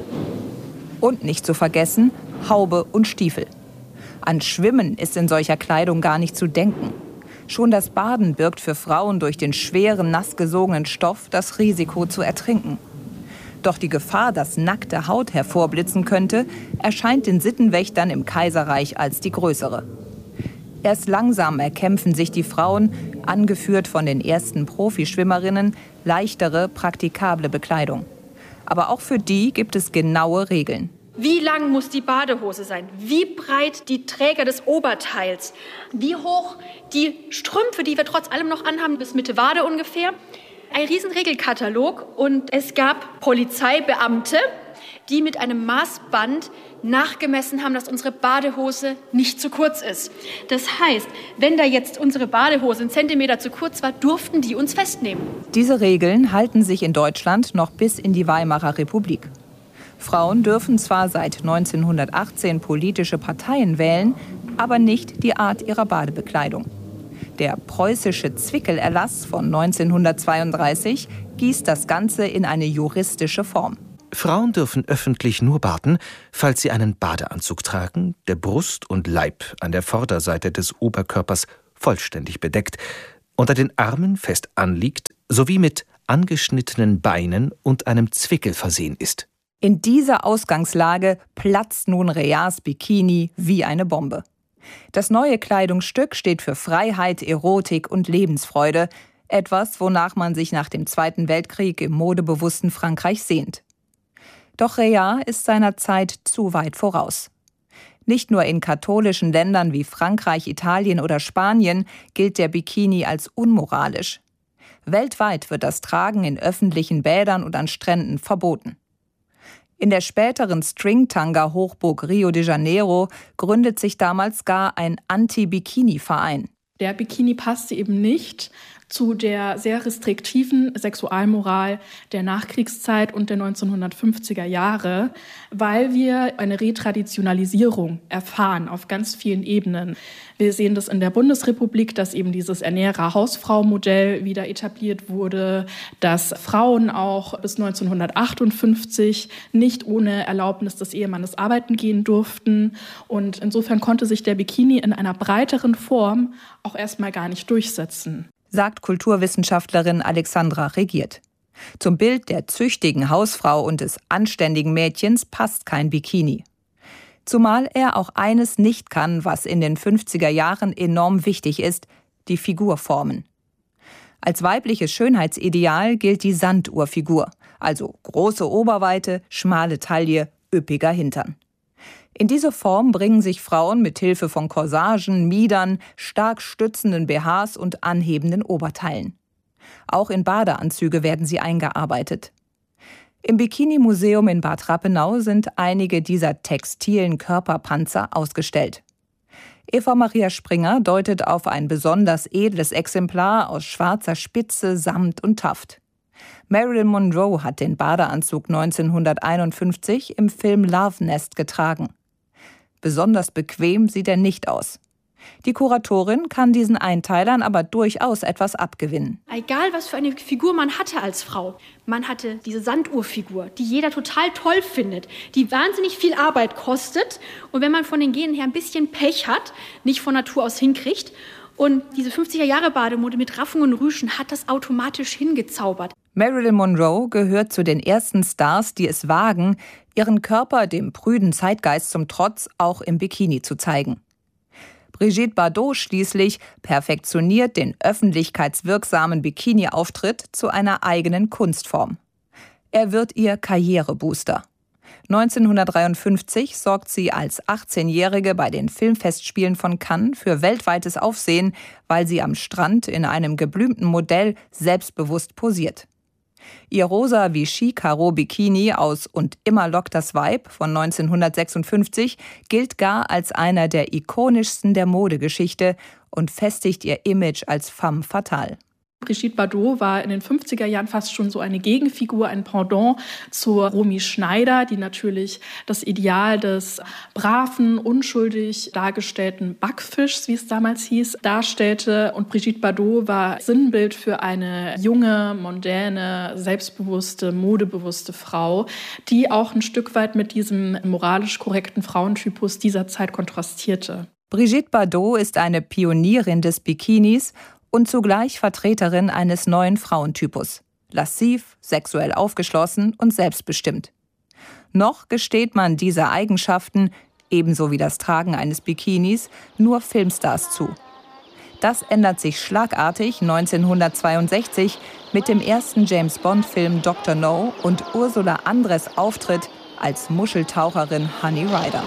Und nicht zu vergessen, Haube und Stiefel. An Schwimmen ist in solcher Kleidung gar nicht zu denken. Schon das Baden birgt für Frauen durch den schweren, nass gesogenen Stoff das Risiko zu ertrinken. Doch die Gefahr, dass nackte Haut hervorblitzen könnte, erscheint den Sittenwächtern im Kaiserreich als die größere. Erst langsam erkämpfen sich die Frauen, angeführt von den ersten Profischwimmerinnen, leichtere, praktikable Bekleidung. Aber auch für die gibt es genaue Regeln. Wie lang muss die Badehose sein? Wie breit die Träger des Oberteils? Wie hoch die Strümpfe, die wir trotz allem noch anhaben, bis Mitte Wade ungefähr? Ein riesen Regelkatalog und es gab Polizeibeamte, die mit einem Maßband nachgemessen haben, dass unsere Badehose nicht zu kurz ist. Das heißt, wenn da jetzt unsere Badehose einen Zentimeter zu kurz war, durften die uns festnehmen. Diese Regeln halten sich in Deutschland noch bis in die Weimarer Republik. Frauen dürfen zwar seit neunzehnhundertachtzehn politische Parteien wählen, aber nicht die Art ihrer Badebekleidung. Der preußische Zwickelerlass von neunzehnhundertzweiunddreißig gießt das Ganze in eine juristische Form. Frauen dürfen öffentlich nur baden, falls sie einen Badeanzug tragen, der Brust und Leib an der Vorderseite des Oberkörpers vollständig bedeckt, unter den Armen fest anliegt, sowie mit angeschnittenen Beinen und einem Zwickel versehen ist. In dieser Ausgangslage platzt nun Réards Bikini wie eine Bombe. Das neue Kleidungsstück steht für Freiheit, Erotik und Lebensfreude, etwas, wonach man sich nach dem Zweiten Weltkrieg im modebewussten Frankreich sehnt. Doch Réard ist seiner Zeit zu weit voraus. Nicht nur in katholischen Ländern wie Frankreich, Italien oder Spanien gilt der Bikini als unmoralisch. Weltweit wird das Tragen in öffentlichen Bädern und an Stränden verboten. In der späteren Stringtanga-Hochburg Rio de Janeiro gründet sich damals gar ein Anti-Bikini-Verein. Der Bikini passte eben nicht zu der sehr restriktiven Sexualmoral der Nachkriegszeit und der neunzehnhundertfünfziger Jahre, weil wir eine Retraditionalisierung erfahren auf ganz vielen Ebenen. Wir sehen das in der Bundesrepublik, dass eben dieses Ernährer-Hausfrau-Modell wieder etabliert wurde, dass Frauen auch bis neunzehnhundertachtundfünfzig nicht ohne Erlaubnis des Ehemannes arbeiten gehen durften. Und insofern konnte sich der Bikini in einer breiteren Form auch erstmal gar nicht durchsetzen, sagt Kulturwissenschaftlerin Alexandra Regiert. Zum Bild der züchtigen Hausfrau und des anständigen Mädchens passt kein Bikini. Zumal er auch eines nicht kann, was in den fünfziger Jahren enorm wichtig ist, die Figur formen. Als weibliches Schönheitsideal gilt die Sanduhrfigur, also große Oberweite, schmale Taille, üppiger Hintern. In diese Form bringen sich Frauen mit Hilfe von Corsagen, Miedern, stark stützenden B Hs und anhebenden Oberteilen. Auch in Badeanzüge werden sie eingearbeitet. Im Bikini-Museum in Bad Rappenau sind einige dieser textilen Körperpanzer ausgestellt. Eva Maria Springer deutet auf ein besonders edles Exemplar aus schwarzer Spitze, Samt und Taft. Marilyn Monroe hat den Badeanzug neunzehnhunderteinundfünfzig im Film Love Nest getragen. Besonders bequem sieht er nicht aus. Die Kuratorin kann diesen Einteilern aber durchaus etwas abgewinnen. Egal, was für eine Figur man hatte als Frau. Man hatte diese Sanduhrfigur, die jeder total toll findet, die wahnsinnig viel Arbeit kostet. Und wenn man von den Genen her ein bisschen Pech hat, nicht von Natur aus hinkriegt. Und diese fünfziger-Jahre-Bademode mit Raffungen und Rüschen hat das automatisch hingezaubert. Marilyn Monroe gehört zu den ersten Stars, die es wagen, ihren Körper dem prüden Zeitgeist zum Trotz auch im Bikini zu zeigen. Brigitte Bardot schließlich perfektioniert den öffentlichkeitswirksamen Bikini-Auftritt zu einer eigenen Kunstform. Er wird ihr Karrierebooster. neunzehnhundertdreiundfünfzig sorgt sie als achtzehnjährige bei den Filmfestspielen von Cannes für weltweites Aufsehen, weil sie am Strand in einem geblümten Modell selbstbewusst posiert. Ihr rosa Vichy-Karo-Bikini aus Und immer lockt das Weib von neunzehnhundertsechsundfünfzig gilt gar als einer der ikonischsten der Modegeschichte und festigt ihr Image als femme fatale. Brigitte Bardot war in den fünfziger Jahren fast schon so eine Gegenfigur, ein Pendant zur Romy Schneider, die natürlich das Ideal des braven, unschuldig dargestellten Backfischs, wie es damals hieß, darstellte. Und Brigitte Bardot war Sinnbild für eine junge, mondäne, selbstbewusste, modebewusste Frau, die auch ein Stück weit mit diesem moralisch korrekten Frauentypus dieser Zeit kontrastierte. Brigitte Bardot ist eine Pionierin des Bikinis und zugleich Vertreterin eines neuen Frauentypus. Lassiv, sexuell aufgeschlossen und selbstbestimmt. Noch gesteht man diese Eigenschaften, ebenso wie das Tragen eines Bikinis, nur Filmstars zu. Das ändert sich schlagartig neunzehnhundertzweiundsechzig mit dem ersten James-Bond-Film Doktor No und Ursula Andress' Auftritt als Muscheltaucherin Honey Rider.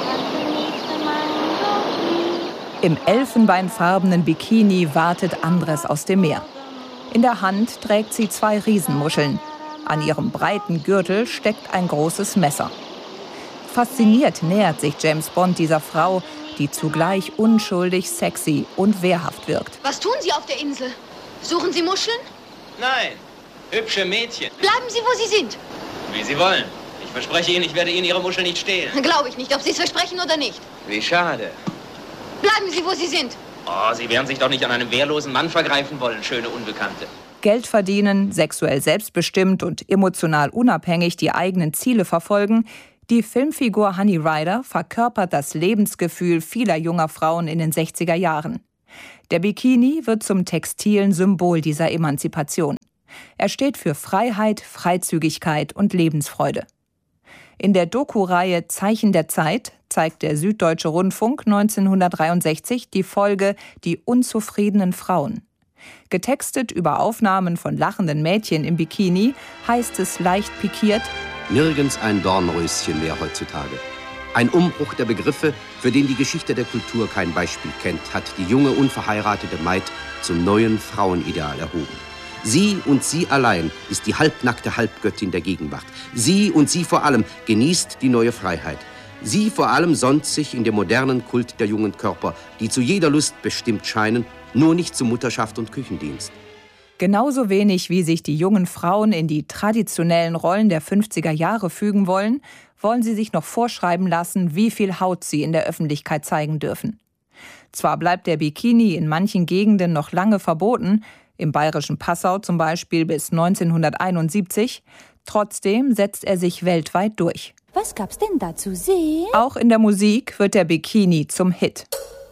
Im elfenbeinfarbenen Bikini wartet Andress aus dem Meer. In der Hand trägt sie zwei Riesenmuscheln. An ihrem breiten Gürtel steckt ein großes Messer. Fasziniert nähert sich James Bond dieser Frau, die zugleich unschuldig, sexy und wehrhaft wirkt. Was tun Sie auf der Insel? Suchen Sie Muscheln? Nein, hübsche Mädchen. Bleiben Sie, wo Sie sind. Wie Sie wollen. Ich verspreche Ihnen, ich werde Ihnen Ihre Muschel nicht stehlen. Glaube ich nicht, ob Sie es versprechen oder nicht. Wie schade. Bleiben Sie, wo Sie sind. Oh, Sie werden sich doch nicht an einem wehrlosen Mann vergreifen wollen, schöne Unbekannte. Geld verdienen, sexuell selbstbestimmt und emotional unabhängig die eigenen Ziele verfolgen. Die Filmfigur Honey Rider verkörpert das Lebensgefühl vieler junger Frauen in den sechziger Jahren. Der Bikini wird zum textilen Symbol dieser Emanzipation. Er steht für Freiheit, Freizügigkeit und Lebensfreude. In der Doku-Reihe Zeichen der Zeit zeigt der Süddeutsche Rundfunk neunzehnhundertdreiundsechzig die Folge Die unzufriedenen Frauen. Getextet über Aufnahmen von lachenden Mädchen im Bikini heißt es leicht pikiert: Nirgends ein Dornröschen mehr heutzutage. Ein Umbruch der Begriffe, für den die Geschichte der Kultur kein Beispiel kennt, hat die junge, unverheiratete Maid zum neuen Frauenideal erhoben. Sie und sie allein ist die halbnackte Halbgöttin der Gegenwart. Sie und sie vor allem genießt die neue Freiheit. Sie vor allem sonnt sich in dem modernen Kult der jungen Körper, die zu jeder Lust bestimmt scheinen, nur nicht zu Mutterschaft und Küchendienst. Genauso wenig wie sich die jungen Frauen in die traditionellen Rollen der fünfziger Jahre fügen wollen, wollen sie sich noch vorschreiben lassen, wie viel Haut sie in der Öffentlichkeit zeigen dürfen. Zwar bleibt der Bikini in manchen Gegenden noch lange verboten, im bayerischen Passau zum Beispiel bis neunzehnhunderteinundsiebzig, trotzdem setzt er sich weltweit durch. Was gab's denn da zu sehen? Auch in der Musik wird der Bikini zum Hit.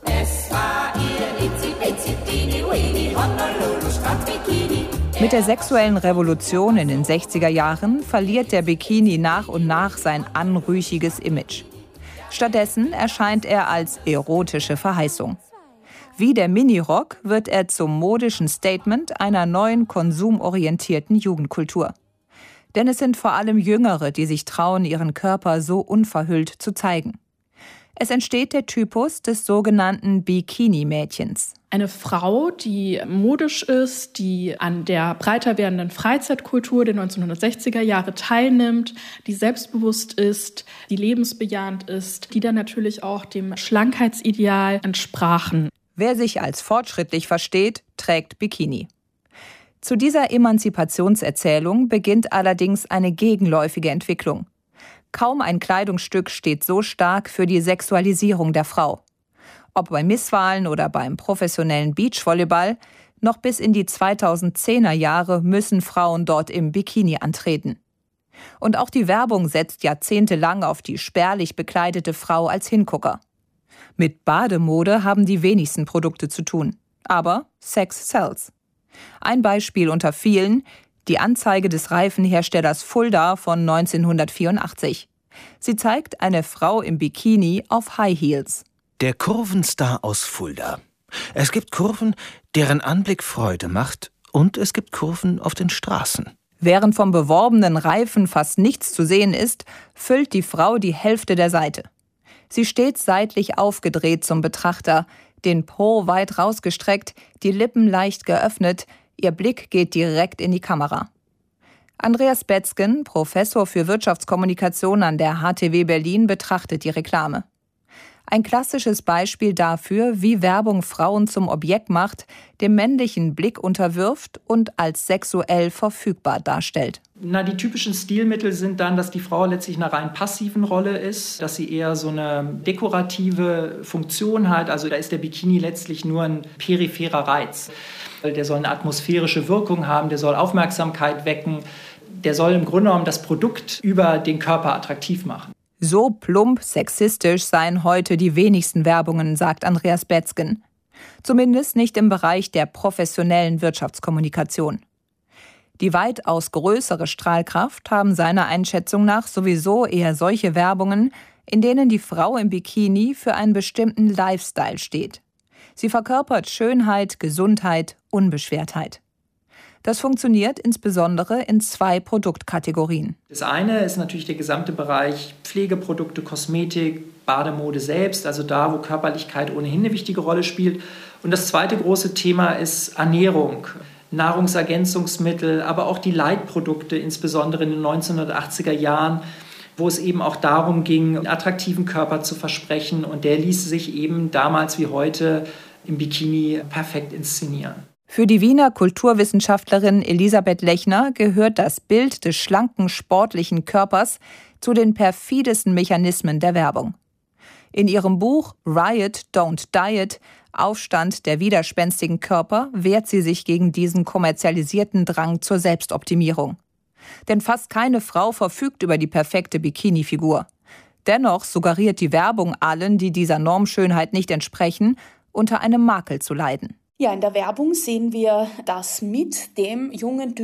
Es war ihr Itzi-Bitzi-Teeny-Weeny Honolulu-Strand-Bikini. Mit der sexuellen Revolution in den sechziger Jahren verliert der Bikini nach und nach sein anrüchiges Image. Stattdessen erscheint er als erotische Verheißung. Wie der Minirock wird er zum modischen Statement einer neuen konsumorientierten Jugendkultur. Denn es sind vor allem Jüngere, die sich trauen, ihren Körper so unverhüllt zu zeigen. Es entsteht der Typus des sogenannten Bikini-Mädchens. Eine Frau, die modisch ist, die an der breiter werdenden Freizeitkultur der neunzehnhundertsechziger Jahre teilnimmt, die selbstbewusst ist, die lebensbejahend ist, die dann natürlich auch dem Schlankheitsideal entsprachen. Wer sich als fortschrittlich versteht, trägt Bikini. Zu dieser Emanzipationserzählung beginnt allerdings eine gegenläufige Entwicklung. Kaum ein Kleidungsstück steht so stark für die Sexualisierung der Frau. Ob bei Misswahlen oder beim professionellen Beachvolleyball, noch bis in die zweitausendzehner Jahre müssen Frauen dort im Bikini antreten. Und auch die Werbung setzt jahrzehntelang auf die spärlich bekleidete Frau als Hingucker. Mit Bademode haben die wenigsten Produkte zu tun. Aber Sex sells. Ein Beispiel unter vielen: die Anzeige des Reifenherstellers Fulda von neunzehnhundertvierundachtzig. Sie zeigt eine Frau im Bikini auf High Heels. Der Kurvenstar aus Fulda. Es gibt Kurven, deren Anblick Freude macht, und es gibt Kurven auf den Straßen. Während vom beworbenen Reifen fast nichts zu sehen ist, füllt die Frau die Hälfte der Seite. Sie steht seitlich aufgedreht zum Betrachter, den Po weit rausgestreckt, die Lippen leicht geöffnet, ihr Blick geht direkt in die Kamera. Andreas Betzgen, Professor für Wirtschaftskommunikation an der H T W Berlin, betrachtet die Reklame. Ein klassisches Beispiel dafür, wie Werbung Frauen zum Objekt macht, dem männlichen Blick unterwirft und als sexuell verfügbar darstellt. Na, die typischen Stilmittel sind dann, dass die Frau letztlich in einer rein passiven Rolle ist, dass sie eher so eine dekorative Funktion hat. Also da ist der Bikini letztlich nur ein peripherer Reiz. Der soll eine atmosphärische Wirkung haben, der soll Aufmerksamkeit wecken, der soll im Grunde genommen das Produkt über den Körper attraktiv machen. So plump sexistisch seien heute die wenigsten Werbungen, sagt Andreas Betzgen. Zumindest nicht im Bereich der professionellen Wirtschaftskommunikation. Die weitaus größere Strahlkraft haben seiner Einschätzung nach sowieso eher solche Werbungen, in denen die Frau im Bikini für einen bestimmten Lifestyle steht. Sie verkörpert Schönheit, Gesundheit, Unbeschwertheit. Das funktioniert insbesondere in zwei Produktkategorien. Das eine ist natürlich der gesamte Bereich Pflegeprodukte, Kosmetik, Bademode selbst, also da, wo Körperlichkeit ohnehin eine wichtige Rolle spielt. Und das zweite große Thema ist Ernährung, Nahrungsergänzungsmittel, aber auch die Leitprodukte, insbesondere in den neunzehnhundertachtziger Jahren, wo es eben auch darum ging, einen attraktiven Körper zu versprechen. Und der ließ sich eben damals wie heute im Bikini perfekt inszenieren. Für die Wiener Kulturwissenschaftlerin Elisabeth Lechner gehört das Bild des schlanken, sportlichen Körpers zu den perfidesten Mechanismen der Werbung. In ihrem Buch Riot, Don't Diet – Aufstand der widerspenstigen Körper wehrt sie sich gegen diesen kommerzialisierten Drang zur Selbstoptimierung. Denn fast keine Frau verfügt über die perfekte Bikini-Figur. Dennoch suggeriert die Werbung allen, die dieser Normschönheit nicht entsprechen, unter einem Makel zu leiden. Ja, in der Werbung sehen wir, dass mit dem jungen